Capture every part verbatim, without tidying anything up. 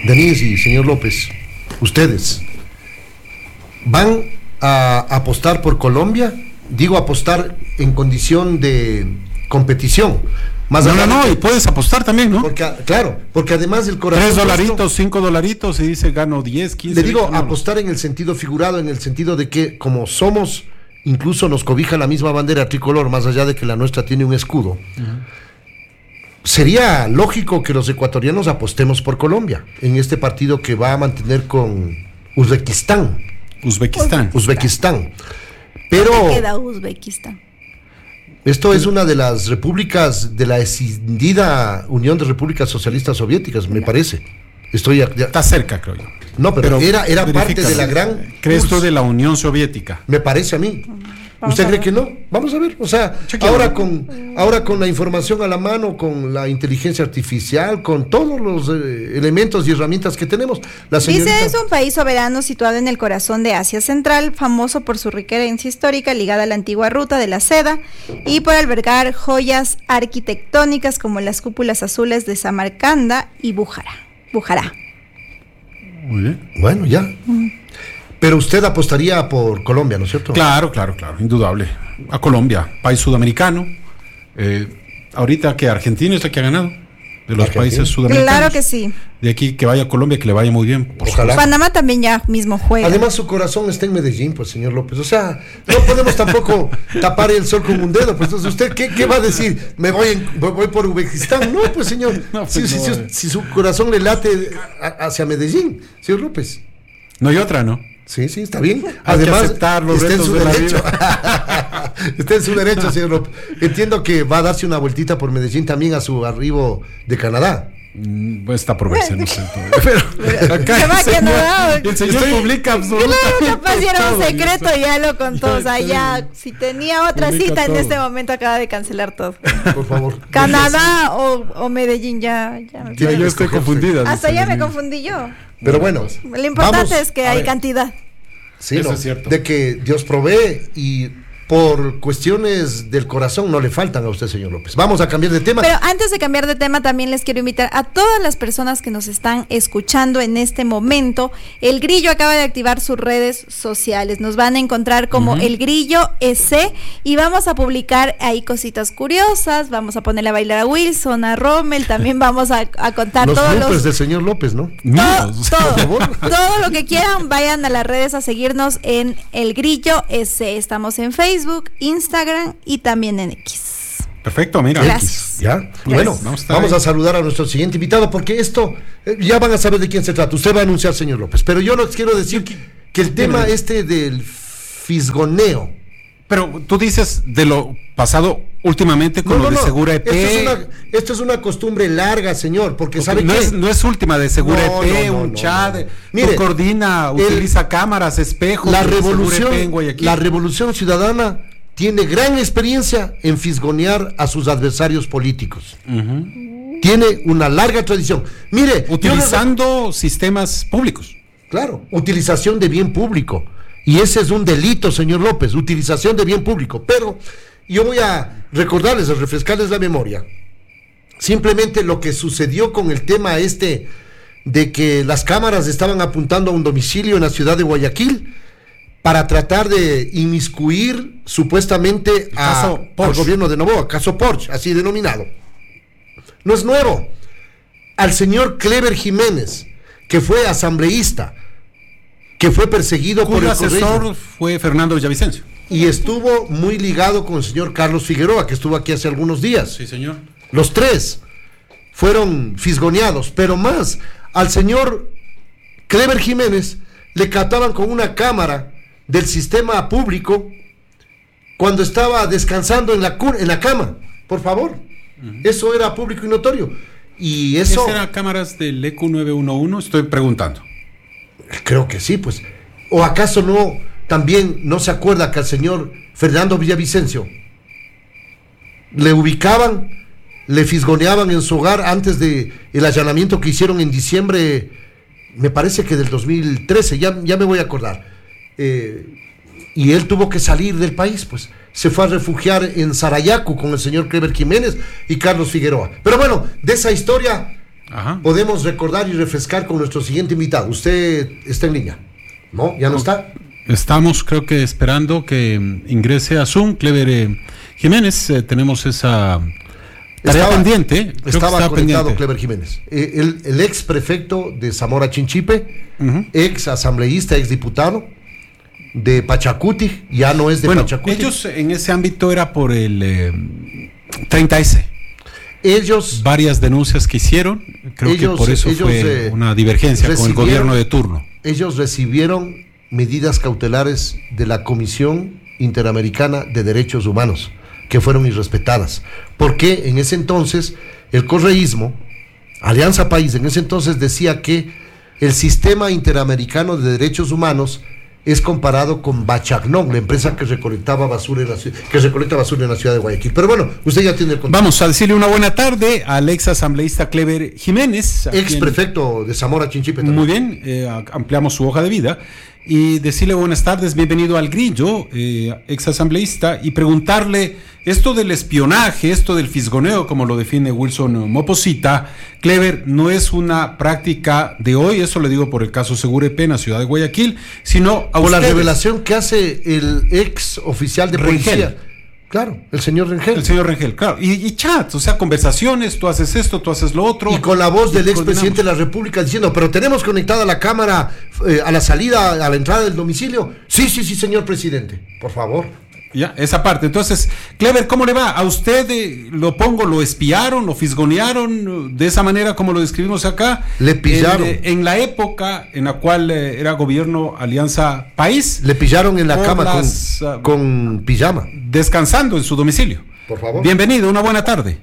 Denise y señor López, ustedes, ¿van a apostar por Colombia? Digo apostar en condición de competición. Más no, no, no, que, y puedes apostar también, ¿no? Porque, claro, porque además del corazón... Tres dolaritos, cinco dolaritos, y dice gano diez, quince... Le digo veinte, apostar no. En el sentido figurado, en el sentido de que como somos, incluso nos cobija la misma bandera tricolor, más allá de que la nuestra tiene un escudo, uh-huh. Sería lógico que los ecuatorianos apostemos por Colombia, en este partido que va a mantener con Uzbekistán. Uzbekistán. Uzbekistán. Pero... ¿Dónde queda Uzbekistán? Esto es una de las repúblicas de la escindida Unión de Repúblicas Socialistas Soviéticas, me parece. Estoy ya, está cerca, creo yo. No, pero, pero era, era parte de la gran... ¿Crees tú de la Unión Soviética? Me parece a mí. Vamos ¿Usted cree que no? Vamos a ver. O sea, ahora con, ahora con la información a la mano, con la inteligencia artificial, con todos los eh, elementos y herramientas que tenemos. La señorita... Dice, es un país soberano situado en el corazón de Asia Central, famoso por su rica herencia histórica ligada a la antigua ruta de la seda y por albergar joyas arquitectónicas como las cúpulas azules de Samarcanda y Bújara. Bújara. Muy bien. Bueno, ya. Mm. Pero usted apostaría por Colombia, ¿no es cierto? Claro, claro, claro, indudable. A Colombia, país sudamericano. Eh, ahorita que Argentina es la que ha ganado de los Argentina. Países sudamericanos. Claro que sí. De aquí que vaya a Colombia, que le vaya muy bien. Ojalá. Panamá también ya mismo juega. Además su corazón está en Medellín, pues señor López. O sea, no podemos tampoco tapar el sol con un dedo. Pues entonces usted, ¿qué, qué va a decir? ¿Me voy, en, voy por Uzbekistán? No, pues señor. No, pues si, no, si, si, si su corazón le late hacia Medellín, señor López. No hay otra, ¿no? Sí, sí, está bien. Hay Además, que aceptar los está en su de derecho. Está en su derecho, señor López. Entiendo que va a darse una vueltita por Medellín también a su arribo de Canadá. Mm, pues está por verse, no sé. Pero acá se va el señor, no. el señor Estoy, publica absolutamente. Claro, capaz era un secreto y ya lo contó. O sea, ya, si tenía otra cita todo. En este momento acaba de cancelar todo. Por favor. Canadá o, o Medellín, ya. Ya, ya yo estoy confundida. Hasta ya me confundí yo. Pero bueno, lo importante vamos, es que hay ver. Cantidad. Sí, eso no, es cierto. De que Dios provee y por cuestiones del corazón no le faltan a usted, señor López. Vamos a cambiar de tema. Pero antes de cambiar de tema, también les quiero invitar a todas las personas que nos están escuchando en este momento. El Grillo acaba de activar sus redes sociales. Nos van a encontrar como uh-huh. El Grillo E C y vamos a publicar ahí cositas curiosas. Vamos a ponerle a bailar a Wilson, a Rommel. También vamos a, a contar los todos los... del señor López, ¿no? Todo, todo, todo lo que quieran, vayan a las redes a seguirnos en El Grillo E C. Estamos en Facebook, Facebook, Instagram y también en X. Perfecto, mira. Gracias. X. Ya. Y bueno, vamos, vamos a saludar a nuestro siguiente invitado porque esto eh, ya van a saber de quién se trata. Usted va a anunciar, señor López, pero yo les quiero decir que, que el tema este del fisgoneo. Pero tú dices de lo pasado últimamente con no, lo no, de Segura E P. Esto es, una, esto es una costumbre larga, señor, porque, porque sabe no que es, no es última de Segura no, E P, no, no, un no, chat, no, no. Mire, coordina, el, utiliza cámaras, espejos. La revolución, la revolución ciudadana tiene gran experiencia en fisgonear a sus adversarios políticos. Uh-huh. Tiene una larga tradición. Mire, utilizando les... sistemas públicos. Claro, utilización de bien público. Y ese es un delito, señor López, utilización de bien público. Pero yo voy a recordarles, a refrescarles la memoria. Simplemente lo que sucedió con el tema este de que las cámaras estaban apuntando a un domicilio en la ciudad de Guayaquil para tratar de inmiscuir supuestamente a, al gobierno de Noboa, caso Porsche, así denominado. No es nuevo. Al señor Clever Jiménez, que fue asambleísta, que fue perseguido por el asesor correo, fue Fernando Villavicencio. Y estuvo muy ligado con el señor Carlos Figueroa, que estuvo aquí hace algunos días. Sí, señor. Los tres fueron fisgoneados, pero más, al señor Clever Jiménez le captaban con una cámara del sistema público cuando estaba descansando en la, en la cama, por favor. Uh-huh. Eso era público y notorio. Y eso... ¿Esas eran cámaras del E Q nueve uno uno? Estoy preguntando. Creo que sí, pues. ¿O acaso no, también no se acuerda que al señor Fernando Villavicencio le ubicaban, le fisgoneaban en su hogar antes de el allanamiento que hicieron en diciembre, me parece que del dos mil trece, ya, ya me voy a acordar, eh, y él tuvo que salir del país, pues se fue a refugiar en Sarayaku con el señor Clever Jiménez y Carlos Figueroa. Pero bueno, de esa historia Ajá. Podemos recordar y refrescar con nuestro siguiente invitado. Usted está en línea, ¿no? ¿Ya no está? Estamos, creo que, esperando que ingrese a Zoom Clever eh, Jiménez. Eh, tenemos esa tarea estaba, pendiente. Creo estaba conectado pendiente. Clever Jiménez, eh, el, el ex prefecto de Zamora Chinchipe, uh-huh. ex asambleísta, ex diputado de Pachacuti, ya no es de bueno, Pachacuti. Ellos en ese ámbito era por el eh, treinta ese. Ellos varias denuncias que hicieron, creo ellos, que por eso ellos, fue eh, una divergencia con el gobierno de turno. Ellos recibieron medidas cautelares de la Comisión Interamericana de Derechos Humanos, que fueron irrespetadas, porque en ese entonces el correísmo, Alianza País, en ese entonces decía que el sistema interamericano de derechos humanos es comparado con Bachagnon, la empresa que recolectaba basura en la que recolecta basura en la ciudad de Guayaquil. Pero bueno, usted ya tiene el contacto. Vamos a decirle una buena tarde al ex asambleísta Clever Jiménez, ex prefecto de Zamora Chinchipe. Muy bien, eh, ampliamos su hoja de vida y decirle buenas tardes, bienvenido al Grillo, eh, ex asambleísta, y preguntarle esto del espionaje, esto del fisgoneo, como lo define Wilson Moposita. Clever, no es una práctica de hoy, eso le digo por el caso Segurepé en la ciudad de Guayaquil, sino a por la revelación que hace el ex oficial de policía. Rengel. Claro, el señor Rengel. El señor Rengel, claro. Y, y chats, o sea, conversaciones, tú haces esto, tú haces lo otro. Y con la voz del expresidente de la República diciendo, pero tenemos conectada la cámara eh, a la salida, a la entrada del domicilio. Sí, sí, sí, señor presidente, por favor. Ya, esa parte. Entonces, Clever, ¿cómo le va? ¿A usted eh, lo pongo, lo espiaron, lo fisgonearon de esa manera como lo describimos acá? Le pillaron. En, en la época en la cual eh, era gobierno Alianza País. Le pillaron en la cama las, con, uh, con pijama. Descansando en su domicilio. Por favor. Bienvenido, una buena tarde.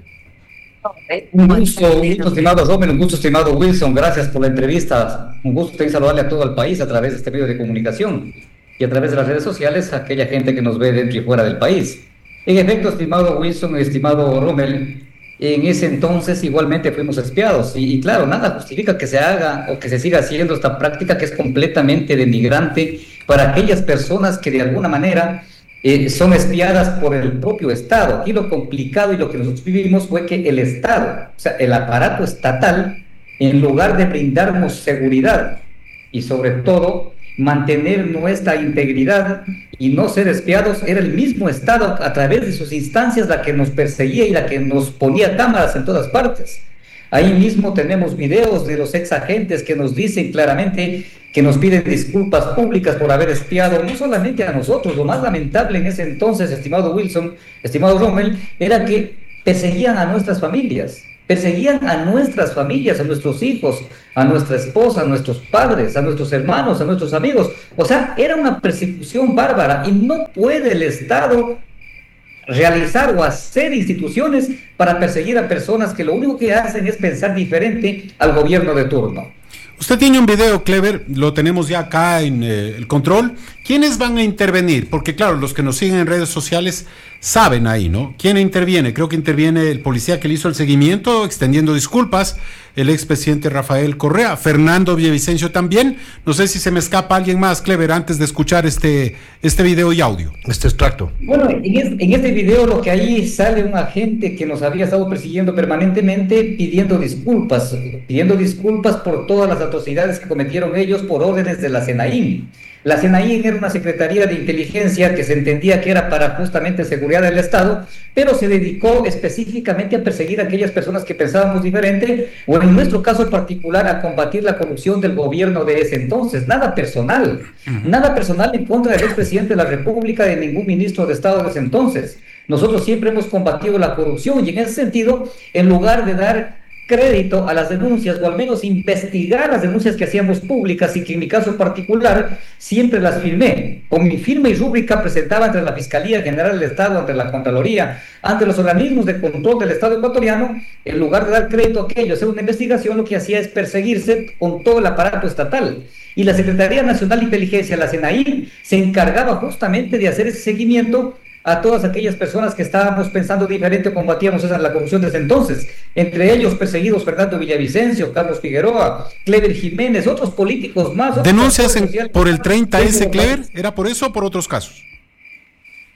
Un gusto, un gusto, estimado Rommel, un gusto, estimado Wilson. Gracias por la entrevista. Un gusto también saludarle a todo el país a través de este medio de comunicación y a través de las redes sociales a aquella gente que nos ve dentro y fuera del país. En efecto, estimado Wilson, estimado Rommel, en ese entonces igualmente fuimos espiados y, y claro, nada justifica que se haga o que se siga haciendo esta práctica que es completamente denigrante para aquellas personas que de alguna manera eh, son espiadas por el propio Estado. Aquí lo complicado y lo que nosotros vivimos fue que el Estado, o sea, el aparato estatal, en lugar de brindarnos seguridad y sobre todo mantener nuestra integridad y no ser espiados, era el mismo Estado a través de sus instancias la que nos perseguía y la que nos ponía cámaras en todas partes. Ahí mismo tenemos videos de los ex agentes que nos dicen claramente que nos piden disculpas públicas por haber espiado no solamente a nosotros. Lo más lamentable en ese entonces, estimado Wilson, estimado Rommel, era que perseguían a nuestras familias. Perseguían a nuestras familias, a nuestros hijos, a nuestra esposa, a nuestros padres, a nuestros hermanos, a nuestros amigos. O sea, era una persecución bárbara y no puede el Estado realizar o hacer instituciones para perseguir a personas que lo único que hacen es pensar diferente al gobierno de turno. Usted tiene un video, Clever, lo tenemos ya acá en eh, el control. ¿Quiénes van a intervenir? Porque claro, los que nos siguen en redes sociales saben ahí, ¿no? ¿Quién interviene? Creo que interviene el policía que le hizo el seguimiento, extendiendo disculpas, el expresidente Rafael Correa, Fernando Villavicencio también. No sé si se me escapa alguien más, Clever, antes de escuchar este, este video y audio. Este extracto. Bueno, en, es, en este video lo que ahí sale un agente que nos había estado persiguiendo permanentemente pidiendo disculpas, pidiendo disculpas por todas las atrocidades que cometieron ellos por órdenes de la SENAIN. La SENAIN era una secretaría de inteligencia que se entendía que era para justamente seguridad del Estado, pero se dedicó específicamente a perseguir a aquellas personas que pensábamos diferente, o en nuestro caso particular a combatir la corrupción del gobierno de ese entonces. Nada personal, uh-huh. nada personal en contra del expresidente de la República, de ningún ministro de Estado de ese entonces. Nosotros siempre hemos combatido la corrupción y en ese sentido, en lugar de dar crédito a las denuncias, o al menos investigar las denuncias que hacíamos públicas y que en mi caso particular siempre las firmé. Con mi firma y rúbrica presentaba ante la Fiscalía General del Estado, ante la Contraloría, ante los organismos de control del Estado ecuatoriano. En lugar de dar crédito a aquello, hacer una investigación, lo que hacía es perseguirse con todo el aparato estatal. Y la Secretaría Nacional de Inteligencia, la SENAIN, se encargaba justamente de hacer ese seguimiento a todas aquellas personas que estábamos pensando diferente, combatíamos esa la corrupción desde entonces, entre ellos perseguidos Fernando Villavicencio, Carlos Figueroa, Clever Jiménez, otros políticos más. ¿Denuncias en, por el treinta ese, Clever? ¿Era por eso o por otros casos?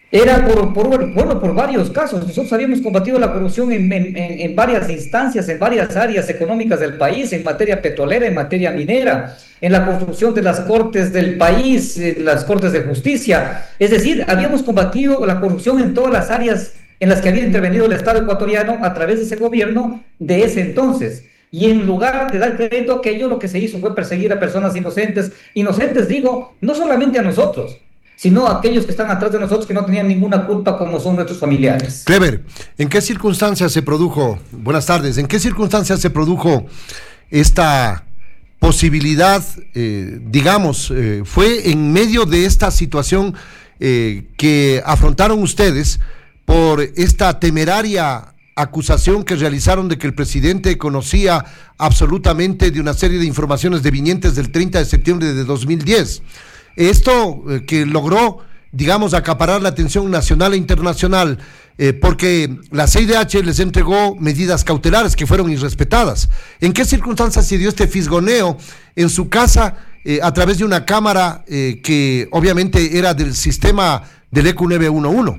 era por, por, bueno, por varios casos. Nosotros habíamos combatido la corrupción en, en, en varias instancias, en varias áreas económicas del país, en materia petrolera, en materia minera, en la construcción de las cortes del país, en las cortes de justicia. Es decir, habíamos combatido la corrupción en todas las áreas en las que había intervenido el Estado ecuatoriano a través de ese gobierno de ese entonces. Y en lugar de dar crédito a aquello, lo que se hizo fue perseguir a personas inocentes. Inocentes, digo, no solamente a nosotros, sino a aquellos que están atrás de nosotros que no tenían ninguna culpa, como son nuestros familiares. Clever, ¿en qué circunstancias se produjo, buenas tardes, en qué circunstancias se produjo esta posibilidad, eh, digamos, eh, fue en medio de esta situación eh, que afrontaron ustedes por esta temeraria acusación que realizaron de que el presidente conocía absolutamente de una serie de informaciones devinientes del treinta de septiembre de dos mil diez? Esto eh, que logró, digamos, acaparar la atención nacional e internacional, eh, porque la C I D H les entregó medidas cautelares que fueron irrespetadas. ¿En qué circunstancias se dio este fisgoneo en su casa eh, a través de una cámara eh, que obviamente era del sistema del E Q nueve uno uno?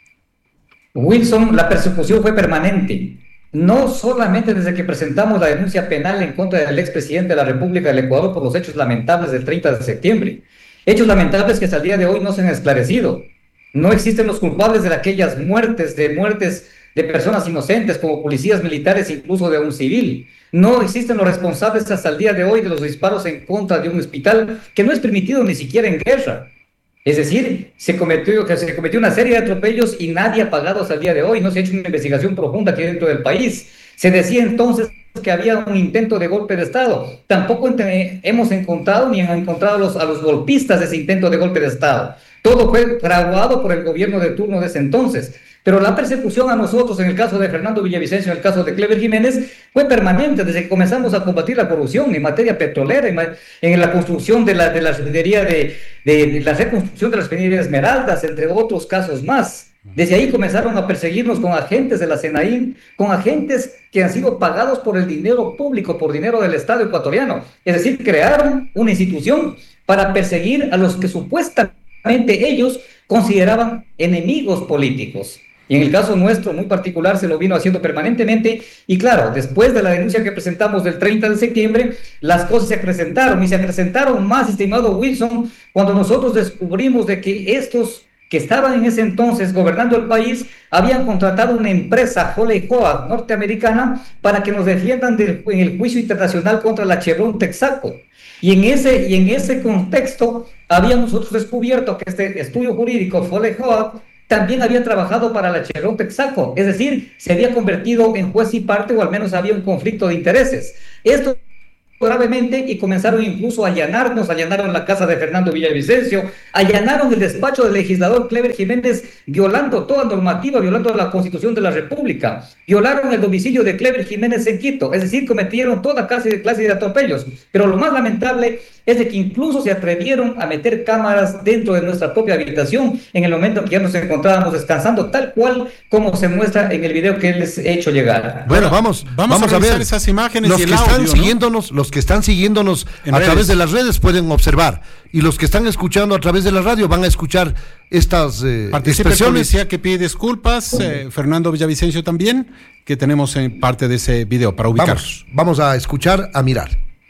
Wilson, la persecución fue permanente. No solamente desde que presentamos la denuncia penal en contra del expresidente de la República del Ecuador por los hechos lamentables del treinta de septiembre. Hechos lamentables que hasta el día de hoy no se han esclarecido. No existen los culpables de aquellas muertes, de muertes de personas inocentes como policías militares, incluso de un civil. No existen los responsables hasta el día de hoy de los disparos en contra de un hospital que no es permitido ni siquiera en guerra. Es decir, se cometió, que se cometió una serie de atropellos y nadie ha pagado hasta el día de hoy. No se ha hecho una investigación profunda aquí dentro del país. Se decía entonces que había un intento de golpe de Estado. Tampoco ent- hemos encontrado ni han encontrado a los, a los golpistas de ese intento de golpe de Estado. Todo fue fraguado por el gobierno de turno de ese entonces. Pero la persecución a nosotros, en el caso de Fernando Villavicencio, en el caso de Clever Jiménez, fue permanente desde que comenzamos a combatir la corrupción en materia petrolera, en, en la construcción de la, de la refinería de, de, de la reconstrucción de la refinería de Esmeraldas, entre otros casos más. Desde ahí comenzaron a perseguirnos con agentes de la SENAIN, con agentes que han sido pagados por el dinero público, por dinero del Estado ecuatoriano. Es decir, crearon una institución para perseguir a los que supuestamente ellos consideraban enemigos políticos. Y en el caso nuestro, muy particular, se lo vino haciendo permanentemente. Y claro, después de la denuncia que presentamos del treinta de septiembre, las cosas se acrecentaron y se acrecentaron más, estimado Wilson, cuando nosotros descubrimos de que estos que estaban en ese entonces gobernando el país habían contratado una empresa, Holley Hoag, norteamericana, para que nos defiendan del, en el juicio internacional contra la Chevron Texaco. Y en ese, y en ese contexto habíamos nosotros descubierto que este estudio jurídico, Holley Hoag, también había trabajado para la Chevron Texaco, es decir, se había convertido en juez y parte, o al menos había un conflicto de intereses. Esto gravemente, y comenzaron incluso a allanarnos, allanaron la casa de Fernando Villavicencio, allanaron el despacho del legislador Clever Jiménez, violando toda normativa, violando la Constitución de la República, violaron el domicilio de Clever Jiménez en Quito, es decir, cometieron toda clase de, clase de atropellos. Pero lo más lamentable es de que incluso se atrevieron a meter cámaras dentro de nuestra propia habitación en el momento en que ya nos encontrábamos descansando, tal cual como se muestra en el video que les he hecho llegar. Bueno, vamos, vamos, vamos a, a ver esas imágenes los y el que audio, están ¿no? siguiéndonos, los que están siguiéndonos en a redes. Través de las redes pueden observar, y los que están escuchando a través de la radio van a escuchar estas eh, Participa expresiones. El policía que pide disculpas, eh, Fernando Villavicencio también, que tenemos en parte de ese video para ubicar. Vamos, vamos a escuchar, a mirar.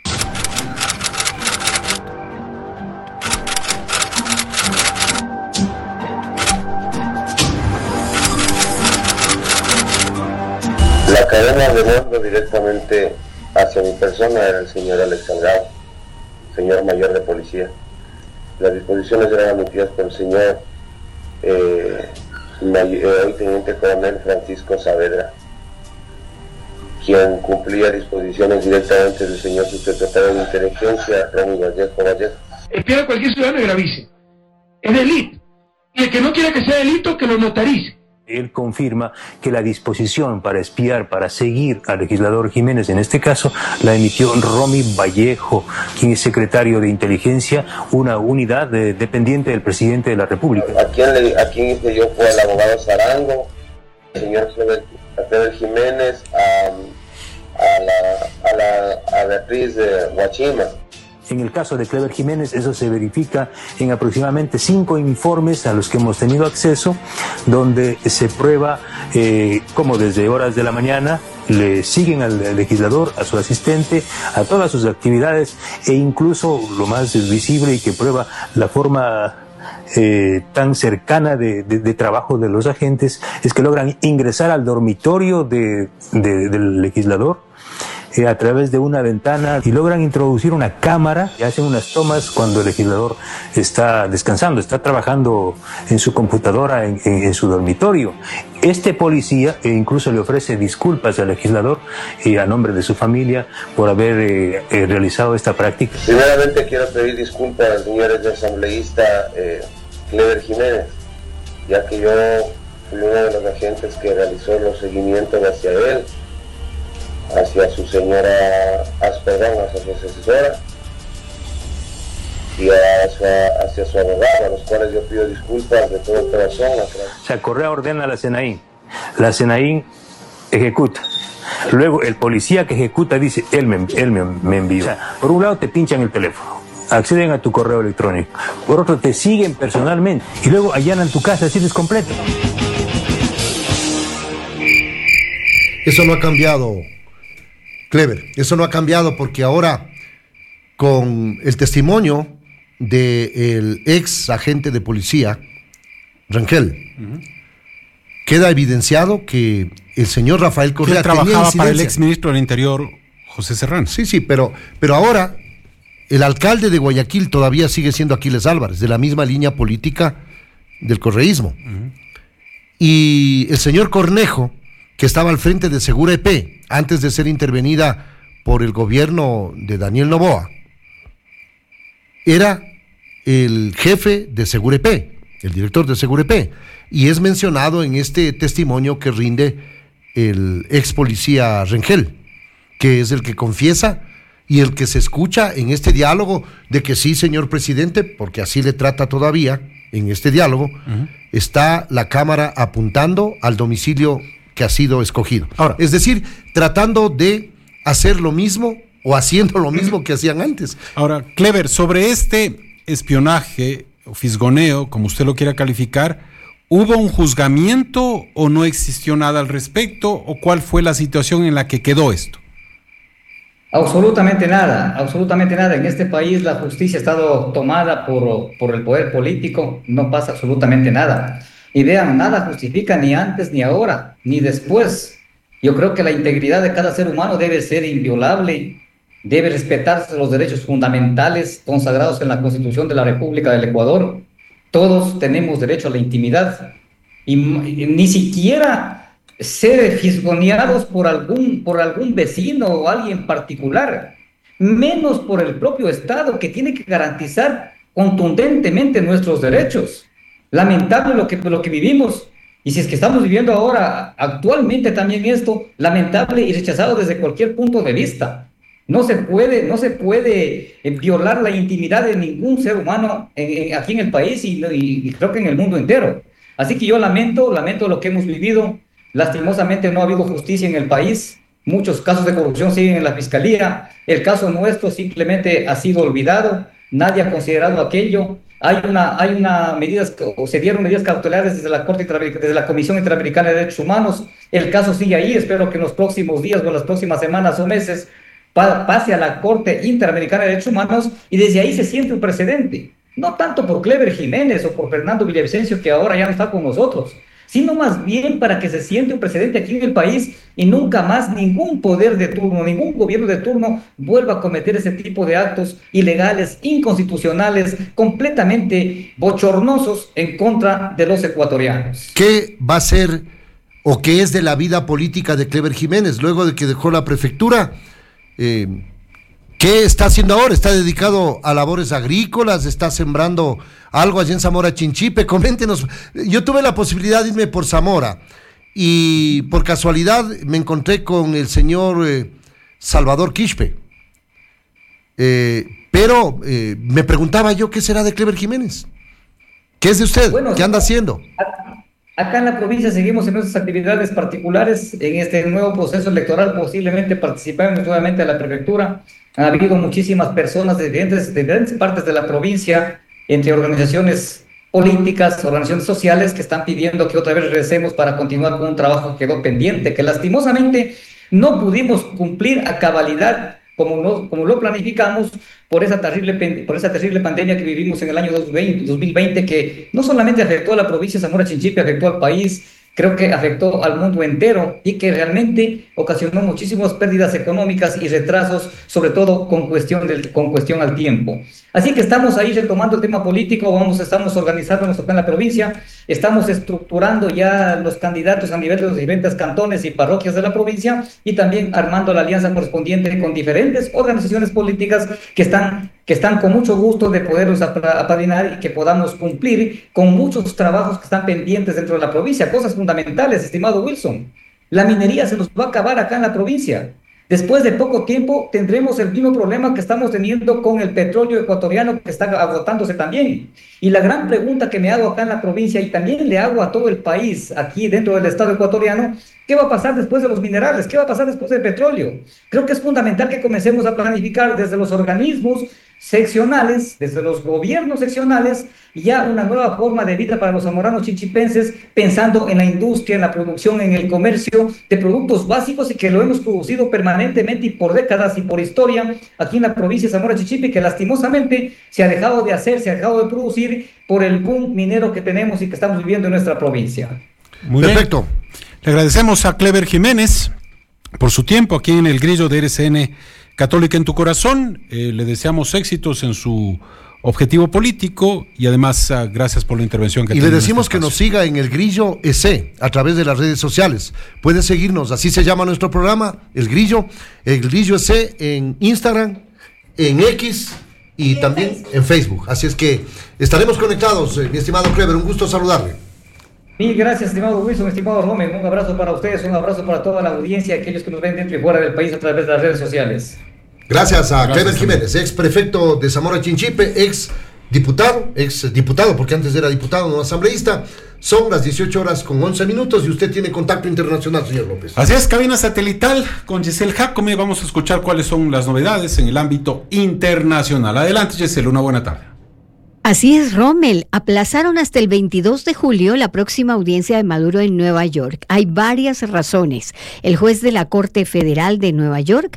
La cadena de mando directamente hacia mi persona era el señor Alex Salgado, señor mayor de policía. Las disposiciones eran emitidas por el señor eh, may, eh, hoy teniente coronel Francisco Saavedra, quien cumplía disposiciones directamente del señor subsecretario de Inteligencia, Ronnie Vallejo Vallejo. Espera a cualquier ciudadano y gravise. Es delito. Y el que no quiera que sea delito, que lo notarice. Él confirma que la disposición para espiar, para seguir al legislador Jiménez, en este caso, la emitió Romy Vallejo, quien es secretario de Inteligencia, una unidad de, dependiente del presidente de la República. ¿A quién, le, a quién hice yo? Fue al abogado Zarango, al señor Clever Jiménez, a, a, la, a, la, a Beatriz de Huachima, En el caso de Clever Jiménez, eso se verifica en aproximadamente cinco informes a los que hemos tenido acceso, donde se prueba eh, cómo desde horas de la mañana le siguen al legislador, a su asistente, a todas sus actividades, e incluso lo más visible y que prueba la forma eh, tan cercana de, de, de trabajo de los agentes, es que logran ingresar al dormitorio de, de, del legislador Eh, a través de una ventana y logran introducir una cámara y hacen unas tomas cuando el legislador está descansando, está trabajando en su computadora en, en, en su dormitorio. Este policía eh, incluso le ofrece disculpas al legislador y eh, a nombre de su familia por haber eh, eh, realizado esta práctica. Primeramente quiero pedir disculpas al señor asambleísta eh, Clever Jiménez, ya que yo fui uno de los agentes que realizó los seguimientos hacia él, hacia su señora, perdón, hacia su asesora y hacia, hacia su abogado, a los cuales yo pido disculpas de todo corazón. O sea, Correa ordena a la SENAÍN, la SENAÍN ejecuta. Luego el policía que ejecuta dice, él me, él me, me envió. O sea, por un lado te pinchan el teléfono, acceden a tu correo electrónico, por otro te siguen personalmente y luego allanan tu casa así descompleto. Eso no ha cambiado, Clever, eso no ha cambiado porque ahora, con el testimonio del ex agente de policía, Rangel, uh-huh, queda evidenciado que el señor Rafael Correa que trabajaba para el ex ministro del Interior, José Serrano. Sí, sí, pero, pero ahora el alcalde de Guayaquil todavía sigue siendo Aquiles Álvarez, de la misma línea política del correísmo. Uh-huh. Y el señor Cornejo, que estaba al frente de Segura E P, antes de ser intervenida por el gobierno de Daniel Noboa, era el jefe de Segura E P, el director de Segura E P, y es mencionado en este testimonio que rinde el ex policía Rangel, que es el que confiesa y el que se escucha en este diálogo de que sí, señor presidente, porque así le trata todavía en este diálogo, uh-huh, está la cámara apuntando al domicilio que ha sido escogido. Ahora, es decir, tratando de hacer lo mismo o haciendo lo mismo que hacían antes. Ahora, Clever, sobre este espionaje o fisgoneo, como usted lo quiera calificar, ¿hubo un juzgamiento o no existió nada al respecto? ¿O cuál fue la situación en la que quedó esto? Absolutamente nada, absolutamente nada. En este país la justicia ha estado tomada por, por el poder político, no pasa absolutamente nada. Y vean, nada justifica ni antes, ni ahora, ni después. Yo creo que la integridad de cada ser humano debe ser inviolable, debe respetarse los derechos fundamentales consagrados en la Constitución de la República del Ecuador. Todos tenemos derecho a la intimidad y, y ni siquiera ser fisgoneados por algún, por algún vecino o alguien particular, menos por el propio Estado, que tiene que garantizar contundentemente nuestros derechos. Lamentable lo que, lo que vivimos, y si es que estamos viviendo ahora, actualmente también esto, lamentable y rechazado desde cualquier punto de vista. No se puede, no se puede eh, violar la intimidad de ningún ser humano en, en, aquí en el país y, y, y creo que en el mundo entero. Así que yo lamento, lamento lo que hemos vivido. Lastimosamente no ha habido justicia en el país. Muchos casos de corrupción siguen en la fiscalía. El caso nuestro simplemente ha sido olvidado. Nadie ha considerado aquello. Hay una, hay una medidas, o se dieron medidas cautelares desde la Corte, desde la Comisión Interamericana de Derechos Humanos. El caso sigue ahí. Espero que en los próximos días o en las próximas semanas o meses pa, pase a la Corte Interamericana de Derechos Humanos y desde ahí se siente un precedente. No tanto por Clever Jiménez o por Fernando Villavicencio, que ahora ya no está con nosotros, sino más bien para que se siente un precedente aquí en el país y nunca más ningún poder de turno, ningún gobierno de turno vuelva a cometer ese tipo de actos ilegales, inconstitucionales, completamente bochornosos en contra de los ecuatorianos. ¿Qué va a ser o qué es de la vida política de Clever Jiménez luego de que dejó la prefectura? Eh, ¿Qué está haciendo ahora? ¿Está dedicado a labores agrícolas? ¿Está sembrando algo allí en Zamora Chinchipe? Coméntenos. Yo tuve la posibilidad de irme por Zamora y por casualidad me encontré con el señor eh, Salvador Quispe. Eh, pero eh, me preguntaba yo, ¿qué será de Clever Jiménez? ¿Qué es de usted? Bueno, ¿qué anda haciendo? Acá en la provincia seguimos en nuestras actividades particulares. En este nuevo proceso electoral posiblemente participemos nuevamente a la prefectura. Ha habido muchísimas personas de diferentes, de diferentes partes de la provincia, entre organizaciones políticas, organizaciones sociales, que están pidiendo que otra vez regresemos para continuar con un trabajo que quedó pendiente, que lastimosamente no pudimos cumplir a cabalidad como, no, como lo planificamos por esa, terrible, por esa terrible pandemia que vivimos en el año dos mil veinte, que no solamente afectó a la provincia de Zamora Chinchipe, afectó al país, creo que afectó al mundo entero y que realmente ocasionó muchísimas pérdidas económicas y retrasos, sobre todo con cuestión, del, con cuestión al tiempo. Así que estamos ahí retomando el tema político, vamos, estamos organizándonos acá en la provincia, estamos estructurando ya los candidatos a nivel de los diferentes cantones y parroquias de la provincia y también armando la alianza correspondiente con diferentes organizaciones políticas que están, que están con mucho gusto de poderlos apadrinar y que podamos cumplir con muchos trabajos que están pendientes dentro de la provincia, cosas fundamentales, estimado Wilson. La minería se nos va a acabar acá en la provincia. Después de poco tiempo tendremos el mismo problema que estamos teniendo con el petróleo ecuatoriano que está agotándose también. Y la gran pregunta que me hago acá en la provincia y también le hago a todo el país, aquí dentro del estado ecuatoriano, ¿qué va a pasar después de los minerales? ¿Qué va a pasar después del petróleo? Creo que es fundamental que comencemos a planificar desde los organismos seccionales, desde los gobiernos seccionales, ya una nueva forma de vida para los zamoranos chinchipenses, pensando en la industria, en la producción, en el comercio de productos básicos y que lo hemos producido permanentemente y por décadas y por historia aquí en la provincia de Zamora Chinchipe, que lastimosamente se ha dejado de hacer, se ha dejado de producir por el boom minero que tenemos y que estamos viviendo en nuestra provincia. Muy Perfecto. Bien. Le agradecemos a Clever Jiménez por su tiempo aquí en el Grillo de R C N Católica en tu Corazón. Eh, le deseamos éxitos en su objetivo político y además uh, gracias por la intervención que y le decimos este que nos siga en el Grillo E C a través de las redes sociales. Puede seguirnos, así se llama nuestro programa, el Grillo, el Grillo E C en Instagram, en X y también en Facebook. Así es que estaremos conectados, eh, mi estimado Clever, un gusto saludarle. Mil gracias, estimado Wilson, estimado Romen, un abrazo para ustedes, un abrazo para toda la audiencia, aquellos que nos ven dentro y fuera del país a través de las redes sociales. Gracias a Gracias, Clever Jiménez, ex prefecto de Zamora Chinchipe, ex diputado, ex diputado, porque antes era diputado, no asambleísta. Son las dieciocho horas con once minutos y usted tiene contacto internacional, señor López. Así es, cabina satelital con Giselle Jacome. Vamos a escuchar cuáles son las novedades en el ámbito internacional. Adelante, Giselle, una buena tarde. Así es, Rommel. Aplazaron hasta el veintidós de julio la próxima audiencia de Maduro en Nueva York. Hay varias razones. El juez de la Corte Federal de Nueva York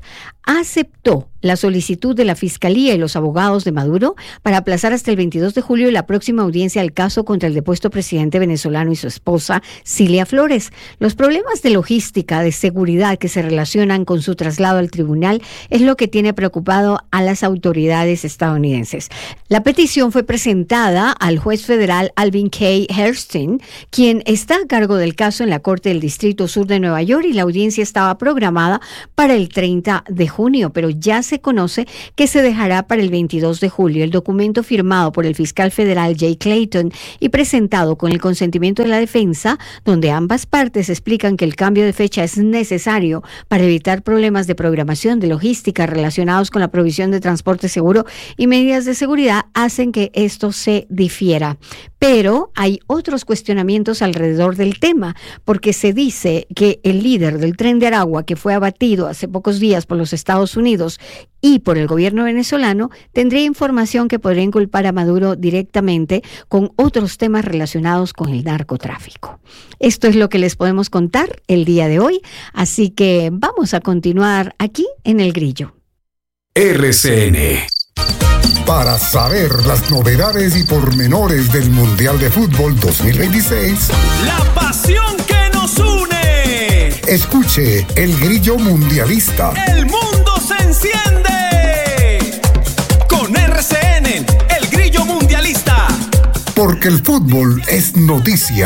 aceptó la solicitud de la Fiscalía y los abogados de Maduro para aplazar hasta el veintidós de julio la próxima audiencia al caso contra el depuesto presidente venezolano y su esposa, Cilia Flores. Los problemas de logística, de seguridad que se relacionan con su traslado al tribunal es lo que tiene preocupado a las autoridades estadounidenses. La petición fue presentada al juez federal Alvin K. Herstein, quien está a cargo del caso en la Corte del Distrito Sur de Nueva York, y la audiencia estaba programada para el treinta de junio, pero ya se conoce que se dejará para el veintidós de julio. El documento firmado por el fiscal federal Jay Clayton y presentado con el consentimiento de la defensa, donde ambas partes explican que el cambio de fecha es necesario para evitar problemas de programación, de logística relacionados con la provisión de transporte seguro y medidas de seguridad, hacen que esto se difiera. Pero hay otros cuestionamientos alrededor del tema, porque se dice que el líder del Tren de Aragua, que fue abatido hace pocos días por los Estados Unidos y por el gobierno venezolano, tendría información que podría inculpar a Maduro directamente con otros temas relacionados con el narcotráfico. Esto es lo que les podemos contar el día de hoy, así que vamos a continuar aquí en El Grillo. R C N. Para saber las novedades y pormenores del Mundial de Fútbol dos mil veintiséis, la pasión que nos une. Escuche El Grillo Mundialista. El mundo se enciende con R C N, El Grillo Mundialista. Porque el fútbol es noticia.